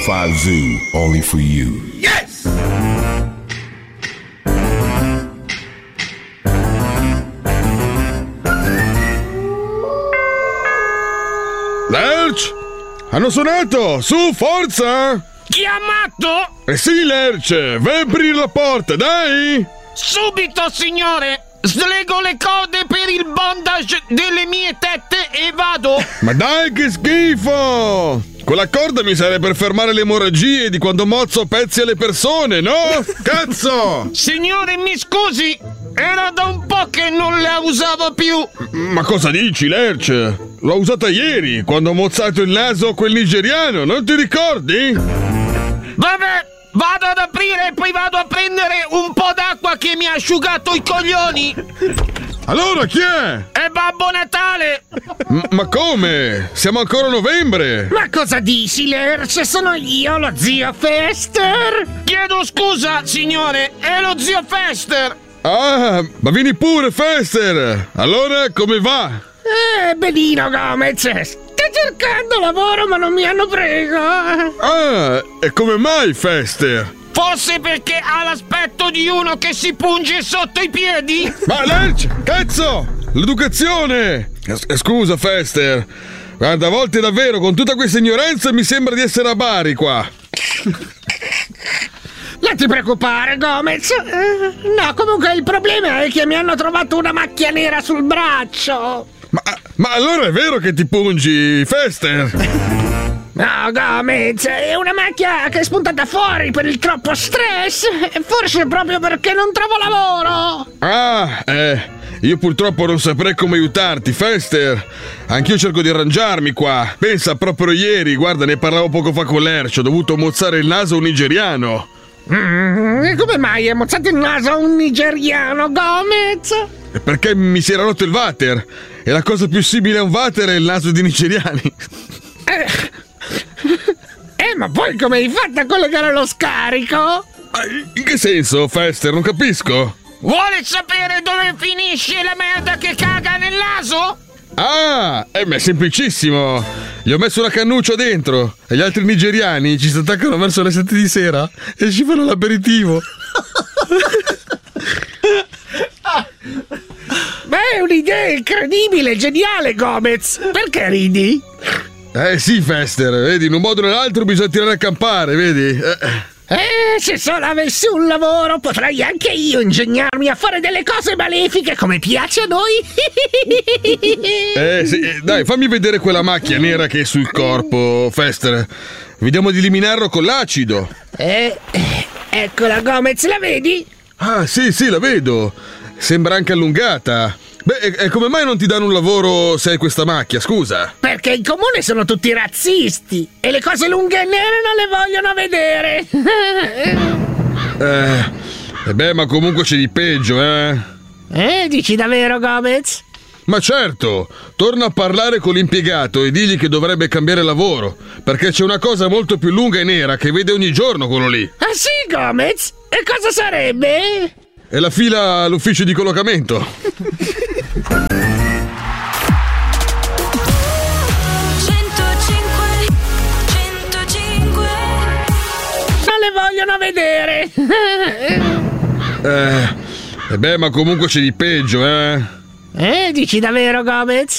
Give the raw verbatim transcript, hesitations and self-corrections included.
five Zoo, only for you. Yes! Lerch! Hanno suonato! Su, forza! Chiamato? Eh sì, Lerch! Vai a aprire la porta, dai! Subito, signore! Slego le corde per il bondage delle mie tette e vado! Ma dai, che schifo! Quella corda mi serve per fermare le emorragie di quando mozzo pezzi alle persone, no? Cazzo! Signore, mi scusi! Era da un po' che non la usavo più! Ma cosa dici, Lerch? L'ho usata ieri, quando ho mozzato il naso a quel nigeriano, non ti ricordi? Vabbè, vado ad aprire e poi vado a prendere un po' d'acqua che mi ha asciugato i coglioni! Allora, chi è? È Babbo Natale! M- ma come? Siamo ancora a novembre! Ma cosa dici, Lerch? Sono io, lo zio Fester! Chiedo scusa, signore, è lo zio Fester! Ah, ma vieni pure, Fester! Allora, come va? Eh, benino, Gomez! Sto cercando lavoro, ma non mi hanno preso! Ah, e come mai, Fester? Forse perché ha l'aspetto di uno che si punge sotto i piedi? Ma Lerch, cazzo! L'educazione! S- Scusa, Fester. Guarda, a volte davvero, con tutta questa ignoranza, mi sembra di essere a Bari qua. Non ti preoccupare, Gomez! Eh, no, comunque il problema è che mi hanno trovato una macchia nera sul braccio! Ma, ma allora è vero che ti pungi, Fester? No, Gomez, è una macchia che è spuntata fuori per il troppo stress! E forse proprio perché non trovo lavoro! Ah, eh... Io purtroppo non saprei come aiutarti, Fester. Anch'io cerco di arrangiarmi qua. Pensa, proprio ieri, guarda, ne parlavo poco fa con Lerch, ho dovuto mozzare il naso a un nigeriano. Mm, e come mai hai mozzato il naso a un nigeriano, Gomez? Perché mi si era rotto il water. E la cosa più simile a un water è il naso di nigeriani. Eh, eh ma poi come hai fatto a collegare lo scarico? In che senso, Fester? Non capisco. Vuole sapere dove finisce la merda che caga nel naso? Ah, eh, ma è semplicissimo. Gli ho messo una cannuccia dentro e gli altri nigeriani ci si attaccano verso le sette di sera e ci fanno l'aperitivo. Beh, è un'idea incredibile, geniale, Gomez. Perché ridi? Eh sì, Fester, vedi, in un modo o nell'altro bisogna tirare a campare, vedi? Eh. Eh, se solo avessi un lavoro potrei anche io ingegnarmi a fare delle cose malefiche come piace a noi. Eh sì, dai, fammi vedere quella macchia nera che è sul corpo, Fester. Vediamo di eliminarlo con l'acido. Eh, eccola, Gomez, la vedi? Ah, sì, sì, la vedo. Sembra anche allungata. Beh, e, e come mai non ti danno un lavoro se hai questa macchia, scusa? Perché in comune sono tutti razzisti e le cose lunghe e nere non le vogliono vedere. Eh, e beh, ma comunque c'è di peggio, eh? Eh, dici davvero, Gomez? Ma certo, torna a parlare con l'impiegato e digli che dovrebbe cambiare lavoro, perché c'è una cosa molto più lunga e nera che vede ogni giorno quello lì. Ah sì, Gomez? E cosa sarebbe? È la fila all'ufficio di collocamento. Non le vogliono vedere. Eh, e beh, ma comunque c'è di peggio, eh? Eh, dici davvero, Gomez?